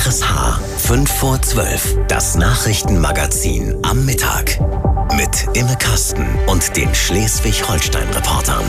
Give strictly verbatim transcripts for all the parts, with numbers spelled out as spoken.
R S H fünf vor zwölf, das Nachrichtenmagazin am Mittag. Mit Imme Kasten und den Schleswig-Holstein-Reportern.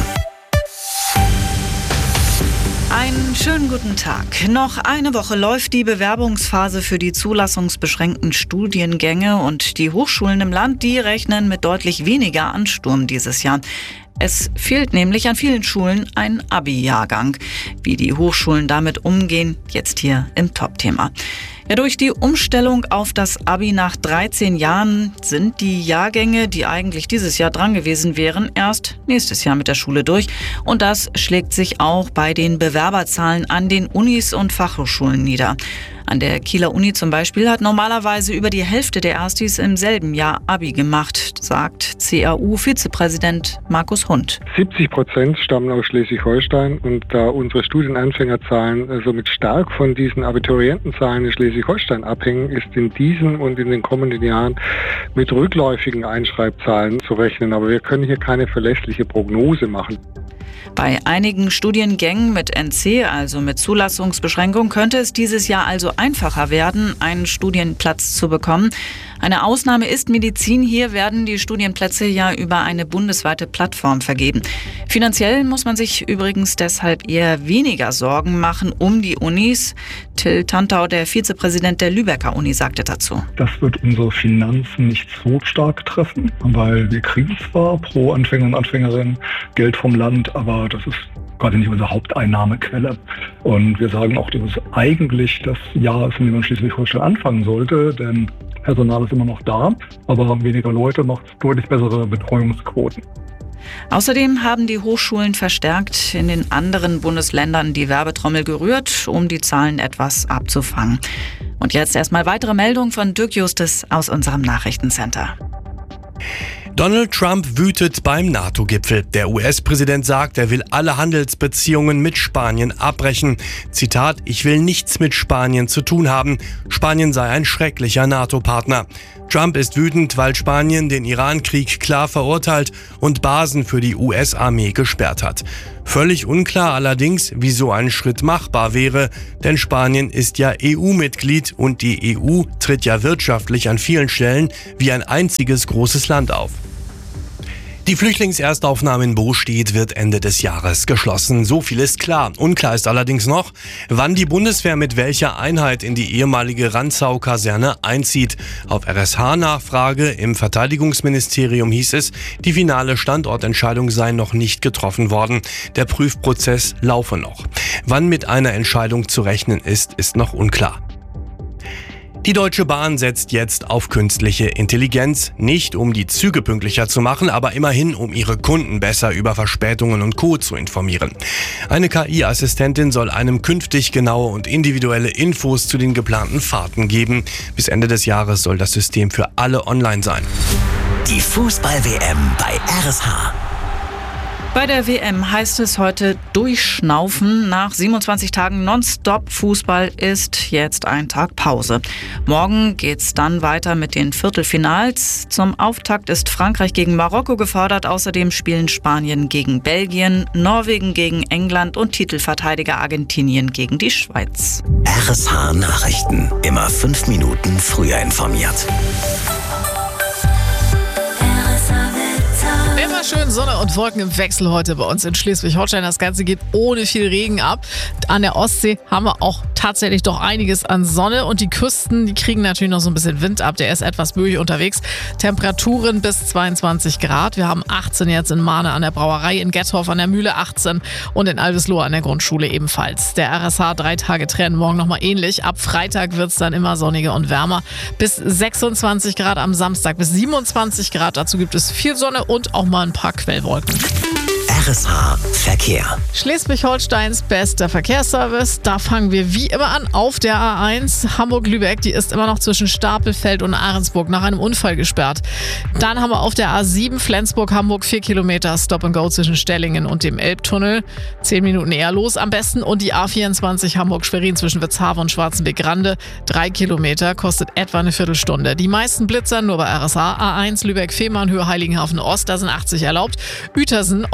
Einen schönen guten Tag. Noch eine Woche läuft die Bewerbungsphase für die zulassungsbeschränkten Studiengänge und die Hochschulen im Land, die rechnen mit deutlich weniger Ansturm dieses Jahr. Es fehlt nämlich an vielen Schulen ein Abi-Jahrgang. Wie die Hochschulen damit umgehen, jetzt hier im Top-Thema. Ja, durch die Umstellung auf das Abi nach dreizehn Jahren sind die Jahrgänge, die eigentlich dieses Jahr dran gewesen wären, erst nächstes Jahr mit der Schule durch. Und das schlägt sich auch bei den Bewerberzahlen an den Unis und Fachhochschulen nieder. An der Kieler Uni zum Beispiel hat normalerweise über die Hälfte der Erstis im selben Jahr Abi gemacht, sagt C A U-Vizepräsident Markus Hund. siebzig Prozent stammen aus Schleswig-Holstein und da unsere Studienanfängerzahlen somit stark von diesen Abiturientenzahlen in Schleswig-Holstein abhängen, ist in diesen und in den kommenden Jahren mit rückläufigen Einschreibzahlen zu rechnen. Aber wir können hier keine verlässliche Prognose machen. Bei einigen Studiengängen mit N C, also mit Zulassungsbeschränkung, könnte es dieses Jahr also einfacher werden, einen Studienplatz zu bekommen. Eine Ausnahme ist Medizin. Hier werden die Studienplätze ja über eine bundesweite Plattform vergeben. Finanziell muss man sich übrigens deshalb eher weniger Sorgen machen um die Unis. Till Tantau, der Vizepräsident der Lübecker Uni, sagte dazu. Das wird unsere Finanzen nicht so stark treffen, weil wir kriegen zwar pro Anfänger und Anfängerin Geld vom Land, aber das ist gerade nicht unsere Haupteinnahmequelle. Und wir sagen auch, dass es eigentlich das Jahr ist, in dem man Schleswig-Holstein anfangen sollte, denn Personal ist immer noch da, aber weniger Leute macht deutlich bessere Betreuungsquoten. Außerdem haben die Hochschulen verstärkt in den anderen Bundesländern die Werbetrommel gerührt, um die Zahlen etwas abzufangen. Und jetzt erstmal weitere Meldungen von Dirk Justus aus unserem Nachrichtencenter. Donald Trump wütet beim NATO-Gipfel. Der U S-Präsident sagt, er will alle Handelsbeziehungen mit Spanien abbrechen. Zitat: Ich will nichts mit Spanien zu tun haben. Spanien sei ein schrecklicher NATO-Partner. Trump ist wütend, weil Spanien den Iran-Krieg klar verurteilt und Basen für die U S-Armee gesperrt hat. Völlig unklar allerdings, wie so ein Schritt machbar wäre, denn Spanien ist ja E U-Mitglied und die E U tritt ja wirtschaftlich an vielen Stellen wie ein einziges großes Land auf. Die Flüchtlingserstaufnahme in Bostedt wird Ende des Jahres geschlossen. So viel ist klar. Unklar ist allerdings noch, wann die Bundeswehr mit welcher Einheit in die ehemalige Rantzau-Kaserne einzieht. Auf R S H-Nachfrage im Verteidigungsministerium hieß es, die finale Standortentscheidung sei noch nicht getroffen worden. Der Prüfprozess laufe noch. Wann mit einer Entscheidung zu rechnen ist, ist noch unklar. Die Deutsche Bahn setzt jetzt auf künstliche Intelligenz, nicht um die Züge pünktlicher zu machen, aber immerhin um ihre Kunden besser über Verspätungen und Co. zu informieren. Eine K I-Assistentin soll einem künftig genaue und individuelle Infos zu den geplanten Fahrten geben. Bis Ende des Jahres soll das System für alle online sein. Die Fußball-W M bei R S H. Bei der W M heißt es heute durchschnaufen. Nach siebenundzwanzig Tagen Nonstop-Fußball ist jetzt ein Tag Pause. Morgen geht's dann weiter mit den Viertelfinals. Zum Auftakt ist Frankreich gegen Marokko gefordert. Außerdem spielen Spanien gegen Belgien, Norwegen gegen England und Titelverteidiger Argentinien gegen die Schweiz. R S H Nachrichten. Immer fünf Minuten früher informiert. Immer schön Sonne und Wolken im Wechsel heute bei uns in Schleswig-Holstein. Das Ganze geht ohne viel Regen ab. An der Ostsee haben wir auch tatsächlich doch einiges an Sonne und die Küsten, die kriegen natürlich noch so ein bisschen Wind ab. Der ist etwas böig unterwegs. Temperaturen bis zweiundzwanzig Grad. Wir haben achtzehn jetzt in Mahne an der Brauerei, in Gettorf an der Mühle achtzehn und in Alveslohe an der Grundschule ebenfalls. Der R S H drei Tage Trennen morgen nochmal ähnlich. Ab Freitag wird es dann immer sonniger und wärmer. Bis sechsundzwanzig Grad am Samstag, bis siebenundzwanzig Grad. Dazu gibt es viel Sonne und auch mal ein paar Quellwolken. R S H Verkehr. Schleswig-Holsteins bester Verkehrsservice. Da fangen wir wie immer an auf der A eins Hamburg-Lübeck. Die ist immer noch zwischen Stapelfeld und Ahrensburg nach einem Unfall gesperrt. Dann haben wir auf der A sieben Flensburg-Hamburg vier Kilometer Stop and Go zwischen Stellingen und dem Elbtunnel. Zehn Minuten eher los am besten. Und die A vierundzwanzig Hamburg-Schwerin zwischen Witzhafen und Schwarzenbeck-Rande. Drei Kilometer kostet etwa eine Viertelstunde. Die meisten Blitzer nur bei R S H. A eins Lübeck-Fehmarnhöhe Heiligenhafen-Ost. Da sind achtzig erlaubt. Uetersen, Ossenpark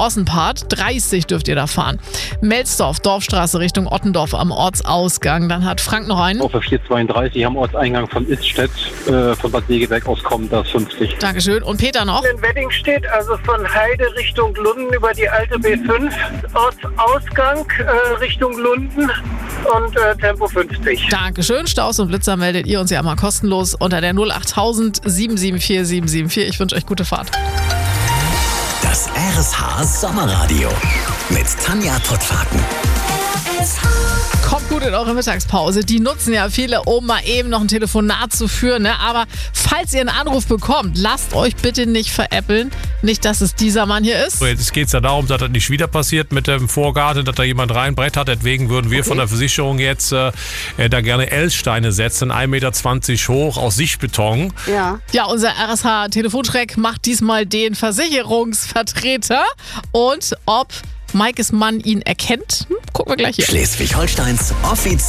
Ausfahrt. dreißig dürft ihr da fahren. Melsdorf, Dorfstraße Richtung Ottendorf am Ortsausgang. Dann hat Frank noch einen. Auf der vier zweiunddreißig am Ortseingang von Itzstedt, äh, von Bad Segeberg aus kommt, das fünfzig. Dankeschön. Und Peter noch? In Weddingstedt, also von Heide Richtung Lunden über die alte B fünf, Ortsausgang äh, Richtung Lunden und äh, Tempo fünfzig. Dankeschön. Staus und Blitzer meldet ihr uns ja mal kostenlos unter der null achttausend sieben sieben vier sieben sieben vier. Ich wünsche euch gute Fahrt. Das R S H Sommerradio mit Tanja Pottwagen. Kommt gut in eure Mittagspause. Die nutzen ja viele, um mal eben noch ein Telefonat zu führen. Ne? Aber falls ihr einen Anruf bekommt, lasst euch bitte nicht veräppeln. Nicht, dass es dieser Mann hier ist. So, jetzt geht es ja darum, dass das nicht wieder passiert mit dem Vorgarten, dass da jemand reinbrett hat. Deswegen würden wir okay. von der Versicherung jetzt äh, da gerne L-Steine setzen, ein Meter zwanzig hoch aus Sichtbeton. Ja. Ja, unser R S H-Telefonschreck macht diesmal den Versicherungsvertreter. Und ob Maikes Mann ihn erkennt, hm, gucken wir gleich hier. Schleswig-Holsteins offiziell